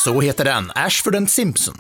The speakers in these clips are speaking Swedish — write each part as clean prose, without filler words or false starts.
Så heter den, Ashford and Simpson.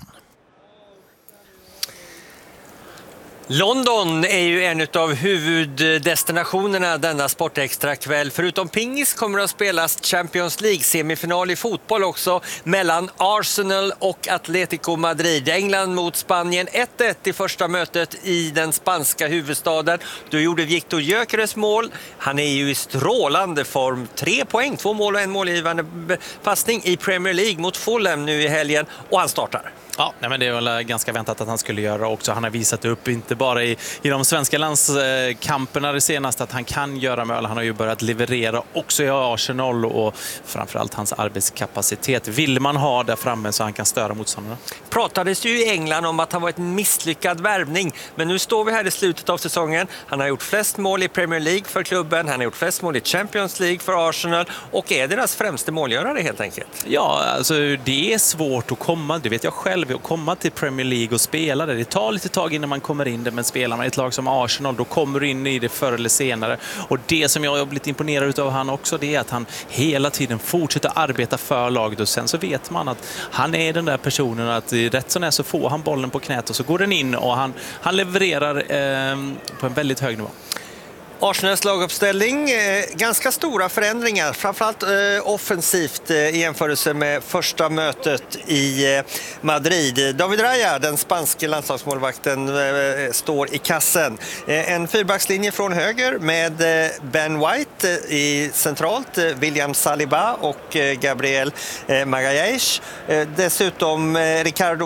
London är ju en av huvuddestinationerna denna sportextra kväll. Förutom pingis kommer det att spelas Champions League-semifinal i fotboll också mellan Arsenal och Atletico Madrid. England mot Spanien, 1-1 i första mötet i den spanska huvudstaden. Då gjorde Viktor Gyökeres mål. Han är ju i strålande form. 3 poäng, 2 mål och en målgivande passning i Premier League mot Fulham nu i helgen. Och han startar. Ja, men det är väl ganska väntat att han skulle göra också. Han har visat upp, inte bara i de svenska landskamperna det senaste, att han kan göra mål. Han har ju börjat leverera också i Arsenal och framförallt hans arbetskapacitet vill man ha där framme så han kan störa motståndarna. Pratades ju i England om att han var ett misslyckad värvning, men nu står vi här i slutet av säsongen. Han har gjort flest mål i Premier League för klubben, han har gjort flest mål i Champions League för Arsenal och är deras främste målgörare helt enkelt. Ja, alltså det är svårt att komma, det vet jag själv, att komma till Premier League och spela det. Det tar lite tag innan man kommer in det, men spelar man i ett lag som Arsenal då kommer du in i det förr eller senare. Och det som jag har blivit imponerad av han också, det är att han hela tiden fortsätter arbeta för laget och sen så vet man att han är den där personen att rätt som är så får han bollen på knät och så går den in och han levererar på en väldigt hög nivå. Arsenals laguppställning, ganska stora förändringar, framförallt offensivt i jämförelse med första mötet i Madrid. David Raya, den spanske landslagsmålvakten, står i kassen. En fyrbackslinje från höger med Ben White i centralt, William Saliba och Gabriel Magalhaes. Dessutom Ricardo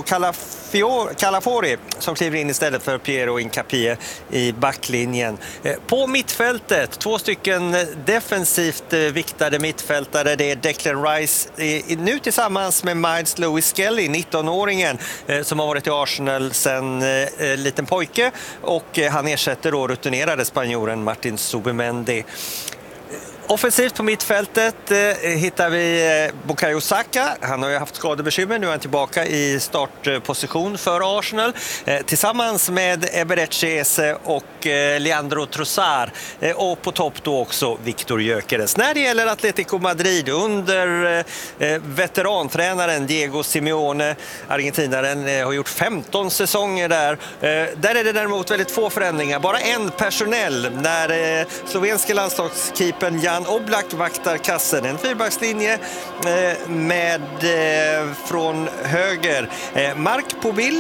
Calafori som kliver in istället för Piero Hincapié i backlinjen. På mittfältet, 2 stycken defensivt viktade mittfältare. Det är Declan Rice nu tillsammans med Miles Lewis Skelly, 19-åringen som har varit i Arsenal sedan liten pojke, och han ersätter då rutinerade spanjoren Martin Zubimendi. Offensivt på mittfältet hittar vi Bukayo Saka. Han har ju haft skadebekymmer, nu är han tillbaka i startposition för Arsenal. Tillsammans med Eberechi Eze och Leandro Trossard. Och på topp då också Viktor Gyökeres. När det gäller Atletico Madrid under veterantränaren Diego Simeone, argentinaren, har gjort 15 säsonger där. Där är det däremot väldigt få förändringar. Bara en personell när slovenska landslagskeepern Jan Oblak vaktar kassen. En fyrbackslinje med från höger Mark Povil,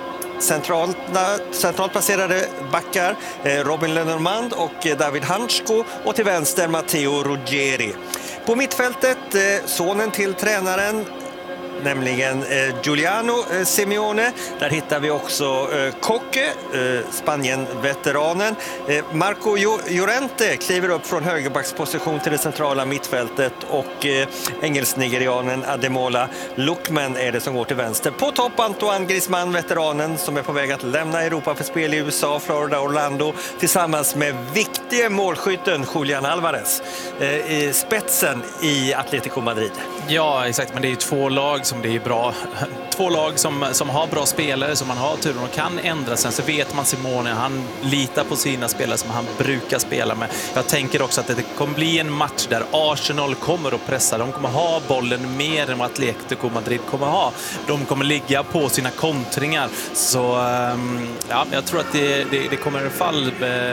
centralt placerade backar Robin Lenormand och David Hansko, och till vänster Matteo Ruggeri. På mittfältet sonen till tränaren, nämligen Giuliano Simeone. Där hittar vi också Koke, Spanien-veteranen. Marco Llorente kliver upp från högerbacksposition till det centrala mittfältet, och engelsk-nigerianen Ademola Lookman är det som går till vänster. På topp Antoine Griezmann, veteranen som är på väg att lämna Europa för spel i USA, Florida, Orlando, tillsammans med viktige målskytten Julian Alvarez i spetsen i Atletico Madrid. Ja, exakt, men det är ju 2 lag som det är bra. 2 lag som har bra spelare, som man har turen och kan ändra. Sen så vet man Simone, han litar på sina spelare som han brukar spela med. Jag tänker också att det kommer bli en match där Arsenal kommer att pressa. De kommer ha bollen mer än vad Atletico Madrid kommer ha. De kommer ligga på sina kontringar. Så ja, jag tror att det kommer i alla fall...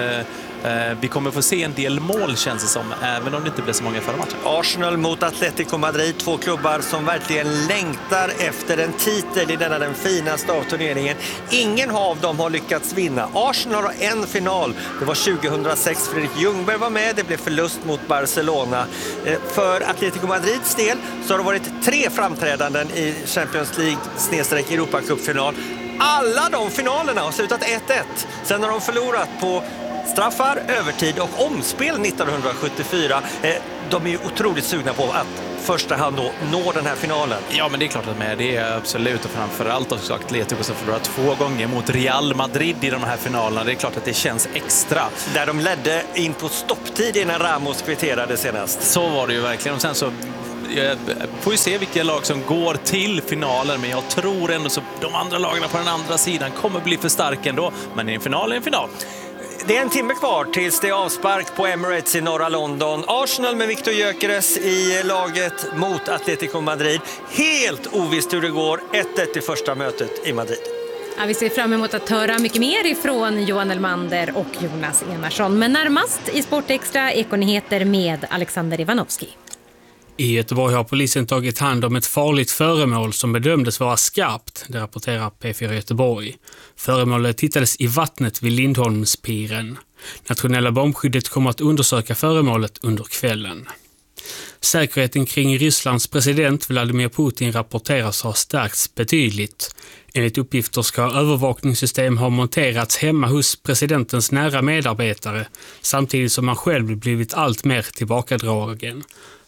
Vi kommer få se en del mål, känns det som, även om det inte blir så många förra matchen. Arsenal mot Atletico Madrid, 2 klubbar som verkligen längtar efter en titel i denna den finaste av turneringen. Ingen av dem har lyckats vinna. Arsenal har en final, det var 2006. Fredrik Ljungberg var med, det blev förlust mot Barcelona. För Atletico Madrids del så har det varit 3 framträdanden i Champions League/Europacupfinal. Alla de finalerna har slutat 1-1. Sen har de förlorat på straffar, övertid och omspel 1974. De är ju otroligt sugna på att första hand då nå den här finalen. Ja, men det är klart att med det är absolut, och framförallt också Atletico som förlorat 2 gånger mot Real Madrid i de här finalerna. Det är klart att det känns extra. Där de ledde in på stopptid innan Ramos kvitterade senast. Så var det ju verkligen. Och sen så får ju se vilka lag som går till finalen, men jag tror ändå så de andra lagarna på den andra sidan kommer bli för starka ändå. Men i en final är en final. Det är en timme kvar tills det är avspark på Emirates i norra London. Arsenal med Victor Gyökeres i laget mot Atletico Madrid. Helt ovisst hur det går. 1-1 i första mötet i Madrid. Ja, vi ser fram emot att höra mycket mer ifrån Johan Elmander och Jonas Enarsson. Men närmast i Sportextra Ekonyheter med Alexander Ivanovski. I Göteborg har polisen tagit hand om ett farligt föremål som bedömdes vara skarpt, det rapporterar P4 Göteborg. Föremålet hittades i vattnet vid Lindholmspiren. Nationella bombskyddet kommer att undersöka föremålet under kvällen. Säkerheten kring Rysslands president Vladimir Putin rapporteras ha stärkts betydligt. Enligt uppgifter ska övervakningssystem ha monterats hemma hos presidentens nära medarbetare samtidigt som han själv blivit allt mer tillbakadragen.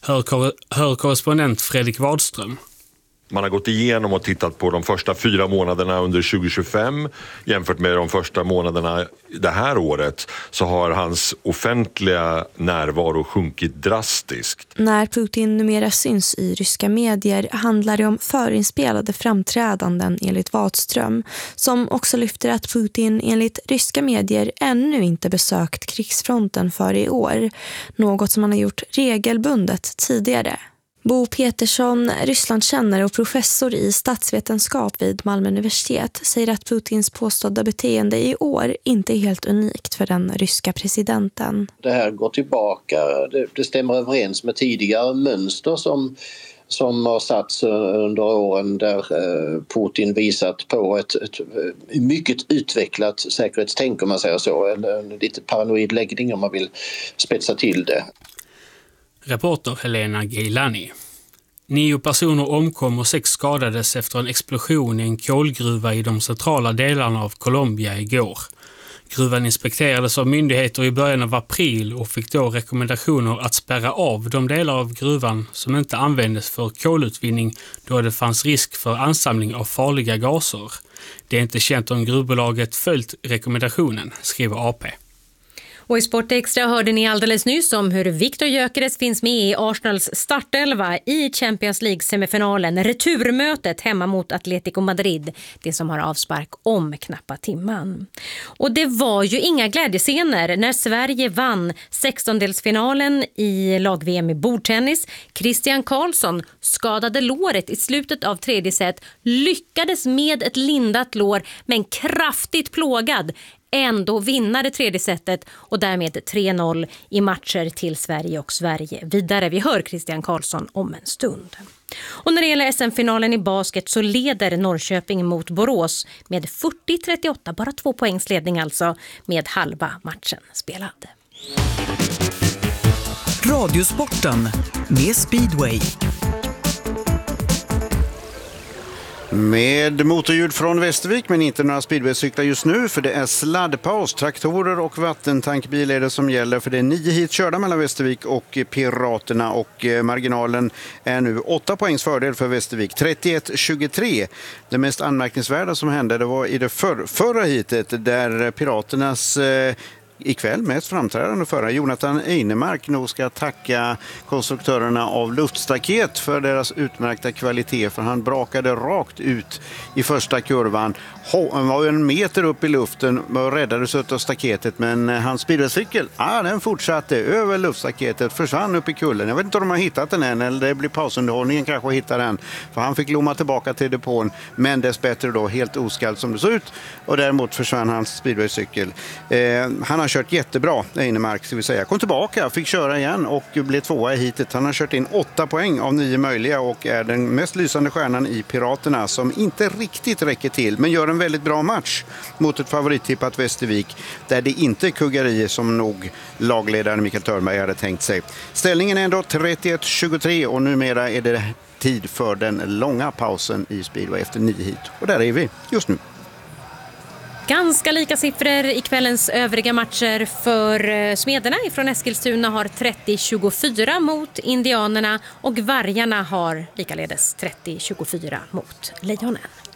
Hör korrespondent Fredrik Wadström. Man har gått igenom och tittat på de första 4 månaderna under 2025 jämfört med de första månaderna det här året, så har hans offentliga närvaro sjunkit drastiskt. När Putin numera syns i ryska medier handlar det om förinspelade framträdanden enligt Wadström, som också lyfter att Putin enligt ryska medier ännu inte besökt krigsfronten för i år, något som han har gjort regelbundet tidigare. Bo Petersson, Rysslandskännare och professor i statsvetenskap vid Malmö universitet, säger att Putins påstådda beteende i år inte är helt unikt för den ryska presidenten. Det här går tillbaka, det stämmer överens med tidigare mönster som har satts under åren där Putin visat på ett mycket utvecklat säkerhetstänk, om man säger så, eller en lite paranoid läggning om man vill spetsa till det. Reporter Helena Geilani. 9 personer omkom och 6 skadades efter en explosion i en kolgruva i de centrala delarna av Colombia igår. Gruvan inspekterades av myndigheter i början av april och fick då rekommendationer att spärra av de delar av gruvan som inte användes för kolutvinning då det fanns risk för ansamling av farliga gaser. Det är inte känt om gruvbolaget följt rekommendationen, skriver AP. Och i Sportextra hörde ni alldeles nyss om hur Victor Gyökeres finns med i Arsenals startelva i Champions League-semifinalen. Returmötet hemma mot Atletico Madrid, det som har avspark om knappa timman. Och det var ju inga glädjescener när Sverige vann 16-delsfinalen i lag-VM i bordtennis. Christian Karlsson skadade låret i slutet av tredje set, lyckades med ett lindat lår men kraftigt plågad ändå vinna det tredje setet och därmed 3-0 i matcher till Sverige och Sverige vidare. Vi hör Christian Karlsson om en stund. Och när det gäller SM-finalen i basket så leder Norrköping mot Borås med 40-38, bara 2 poängs ledning alltså, med halva matchen spelad. Radiosporten med Speedway. Med motorljud från Västervik, men inte några speedwaycyklar just nu, för det är sladdpaus. Traktorer och vattentankbil är det som gäller, för det är 9 hit körda mellan Västervik och Piraterna, och marginalen är nu 8 poängs fördel för Västervik, 31-23. Det mest anmärkningsvärda som hände, det var i det förra hitet där Piraternas ikväll mest framträdande förra Jonathan Einemark nog ska tacka konstruktörerna av luftstaket för deras utmärkta kvalitet, för han brakade rakt ut i första kurvan. Han var 1 meter upp i luften och räddades av staketet, men hans speedwaycykel, den fortsatte över luftstaketet, försvann upp i kullen. Jag vet inte om de har hittat den än, eller det blir pausunderhållningen kanske hittar den, för han fick lomma tillbaka till depån, men dessbättre då helt oskald som det såg ut, och däremot försvann hans speedwaycykel. Han har kört jättebra, Einemark, ska vi säga. Kom tillbaka, fick köra igen och blev 2 i hitet. Han har kört in 8 poäng av 9 möjliga och är den mest lysande stjärnan i Piraterna, som inte riktigt räcker till, men gör en väldigt bra match mot ett favorittippat Västervik, där det inte är kuggerier som nog lagledaren Mikael Törnberg hade tänkt sig. Ställningen är ändå 31-23 och numera är det tid för den långa pausen i speedway efter 9 hit. Och där är vi just nu. Ganska lika siffror i kvällens övriga matcher, för Smederna ifrån Eskilstuna har 30-24 mot Indianerna och Vargarna har likaledes 30-24 mot Lejonen.